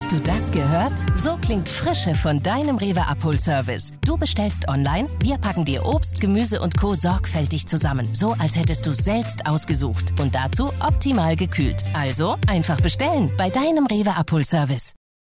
Hast du das gehört? So klingt Frische von deinem Rewe Abholservice. Du bestellst online, wir packen dir Obst, Gemüse und Co. sorgfältig zusammen. So, als hättest du selbst ausgesucht. Und dazu optimal gekühlt. Also einfach bestellen bei deinem Rewe Abholservice.